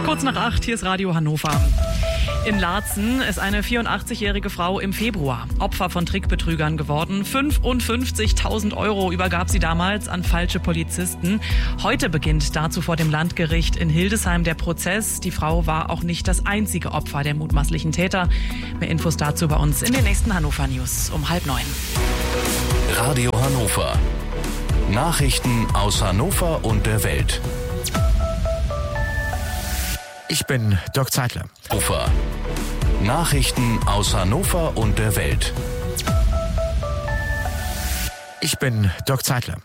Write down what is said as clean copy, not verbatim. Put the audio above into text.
Kurz nach 8, hier ist Radio Hannover. In Laatzen ist eine 84-jährige Frau im Februar Opfer von Trickbetrügern geworden. 55.000 € übergab sie damals an falsche Polizisten. Heute beginnt dazu vor dem Landgericht in Hildesheim der Prozess. Die Frau war auch nicht das einzige Opfer der mutmaßlichen Täter. Mehr Infos dazu bei uns in den nächsten Hannover News um 8:30. Radio Hannover. Nachrichten aus Hannover und der Welt. Ich bin Dirk Zeitler. Hannover. Nachrichten aus Hannover und der Welt. Ich bin Dirk Zeitler.